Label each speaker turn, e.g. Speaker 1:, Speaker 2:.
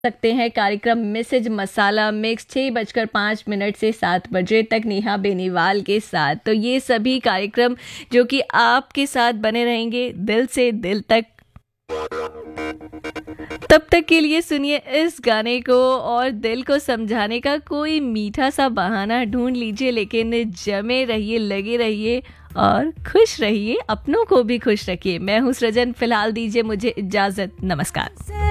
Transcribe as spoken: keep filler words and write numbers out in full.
Speaker 1: सकते हैं कार्यक्रम मैसेज मसाला मिक्स छः बजकर पाँच मिनट से सात बजे तक नेहा बेनीवाल के साथ। तो ये सभी कार्यक्रम जो कि आपके साथ बने रहेंगे दिल से दिल तक। तब तक के लिए सुनिए इस गाने को और दिल को समझाने का कोई मीठा सा बहाना ढूंढ लीजिए, लेकिन जमे रहिए, लगे रहिए और खुश रहिए, अपनों को भी खुश रखिए। मैं हूँ सृजन, फिलहाल दीजिए मुझे इजाजत, नमस्कार।